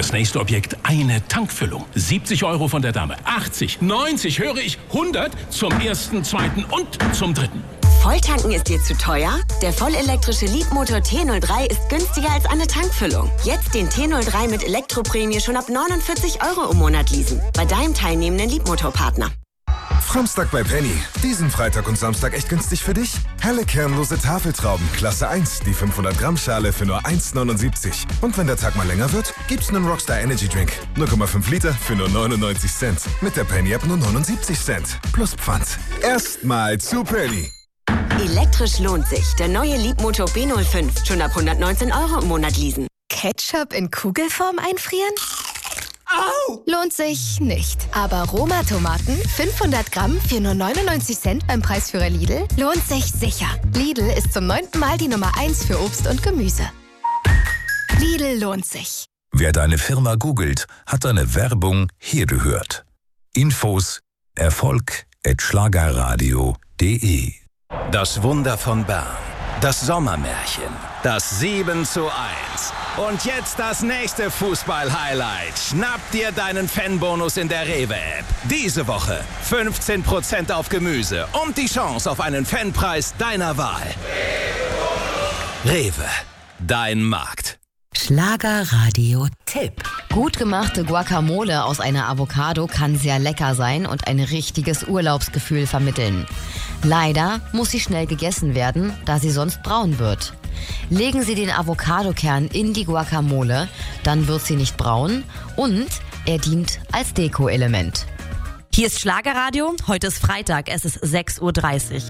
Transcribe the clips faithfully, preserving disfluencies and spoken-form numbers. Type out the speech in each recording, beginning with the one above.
Das nächste Objekt, eine Tankfüllung. siebzig Euro von der Dame. achtzig, neunzig, höre ich, hundert zum ersten, zweiten und zum dritten. Volltanken ist dir zu teuer? Der vollelektrische Leapmotor T null drei ist günstiger als eine Tankfüllung. Jetzt den T null drei mit Elektroprämie schon ab neunundvierzig Euro im Monat leasen. Bei deinem teilnehmenden Leapmotor-Partner. Framstag bei Penny. Diesen Freitag und Samstag echt günstig für dich? Helle kernlose Tafeltrauben, Klasse eins, die fünfhundert Gramm Schale für nur eins Komma neunundsiebzig. Und wenn der Tag mal länger wird, gibt's einen Rockstar Energy Drink. null Komma fünf Liter für nur neunundneunzig Cent. Mit der Penny App nur neunundsiebzig Cent. Plus Pfand. Erstmal zu Penny. Elektrisch lohnt sich. Der neue Leapmotor B null fünf. Schon ab hundertneunzehn Euro im Monat leasen. Ketchup in Kugelform einfrieren? Au! Lohnt sich nicht. Aber Roma-Tomaten, fünfhundert Gramm für nur neunundneunzig Cent beim Preisführer Lidl, lohnt sich sicher. Lidl ist zum neunten Mal die Nummer eins für Obst und Gemüse. Lidl lohnt sich. Wer deine Firma googelt, hat deine Werbung hier gehört. Infos erfolg at schlagerradio punkt de. Das Wunder von Bern. Das Sommermärchen. Das sieben zu eins. Und jetzt das nächste Fußball-Highlight. Schnapp dir deinen Fanbonus in der Rewe-App. Diese Woche fünfzehn Prozent auf Gemüse und die Chance auf einen Fanpreis deiner Wahl. Rewe, dein Markt. Schlagerradio-Tipp. Gut gemachte Guacamole aus einer Avocado kann sehr lecker sein und ein richtiges Urlaubsgefühl vermitteln. Leider muss sie schnell gegessen werden, da sie sonst braun wird. Legen Sie den Avocadokern in die Guacamole, dann wird sie nicht braun und er dient als Deko-Element. Hier ist Schlagerradio. Heute ist Freitag, es ist sechs Uhr dreißig.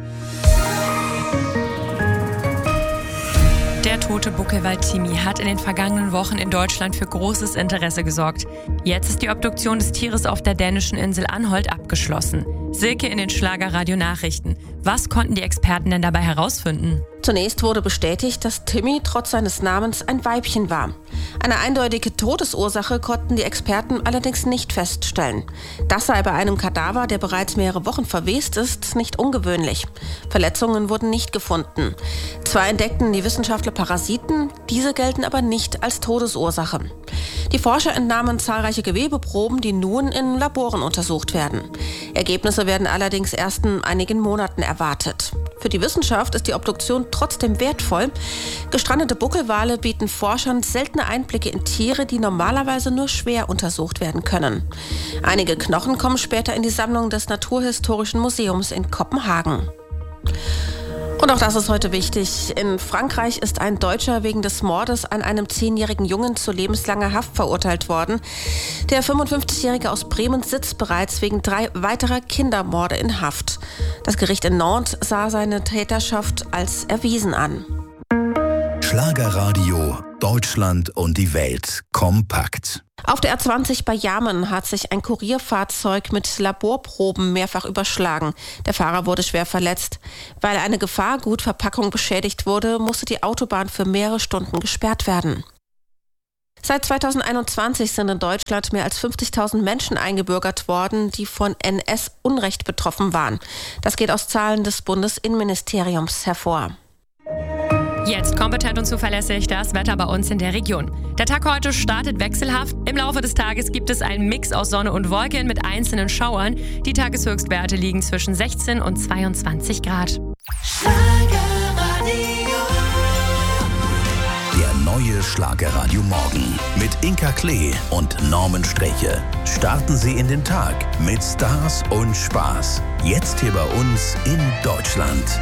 Der tote Buckelwald-Timi hat in den vergangenen Wochen in Deutschland für großes Interesse gesorgt. Jetzt ist die Obduktion des Tieres auf der dänischen Insel Anholt abgeschlossen. Silke in den Schlagerradio-Nachrichten. Was konnten die Experten denn dabei herausfinden? Zunächst wurde bestätigt, dass Timmy trotz seines Namens ein Weibchen war. Eine eindeutige Todesursache konnten die Experten allerdings nicht feststellen. Das sei bei einem Kadaver, der bereits mehrere Wochen verwest ist, nicht ungewöhnlich. Verletzungen wurden nicht gefunden. Zwar entdeckten die Wissenschaftler Parasiten, diese gelten aber nicht als Todesursache. Die Forscher entnahmen zahlreiche Gewebeproben, die nun in Laboren untersucht werden. Ergebnisse werden allerdings erst in einigen Monaten erwartet. Für die Wissenschaft ist die Obduktion trotzdem wertvoll. Gestrandete Buckelwale bieten Forschern seltene Einblicke in Tiere, die normalerweise nur schwer untersucht werden können. Einige Knochen kommen später in die Sammlung des Naturhistorischen Museums in Kopenhagen. Und auch das ist heute wichtig. In Frankreich ist ein Deutscher wegen des Mordes an einem zehnjährigen Jungen zu lebenslanger Haft verurteilt worden. Der fünfundfünfzigjährige aus Bremen sitzt bereits wegen drei weiterer Kindermorde in Haft. Das Gericht in Nantes sah seine Täterschaft als erwiesen an. Schlagerradio, Deutschland und die Welt kompakt. Auf der A zwanzig bei Jarmen hat sich ein Kurierfahrzeug mit Laborproben mehrfach überschlagen. Der Fahrer wurde schwer verletzt. Weil eine Gefahrgutverpackung beschädigt wurde, musste die Autobahn für mehrere Stunden gesperrt werden. Seit zweitausendeinundzwanzig sind in Deutschland mehr als fünfzigtausend Menschen eingebürgert worden, die von N S-Unrecht betroffen waren. Das geht aus Zahlen des Bundesinnenministeriums hervor. Jetzt kompetent und zuverlässig das Wetter bei uns in der Region. Der Tag heute startet wechselhaft. Im Laufe des Tages gibt es einen Mix aus Sonne und Wolken mit einzelnen Schauern. Die Tageshöchstwerte liegen zwischen sechzehn und zweiundzwanzig Grad. Der neue Schlagerradio Morgen mit Inka Klee und Norman Streche. Starten Sie in den Tag mit Stars und Spaß. Jetzt hier bei uns in Deutschland.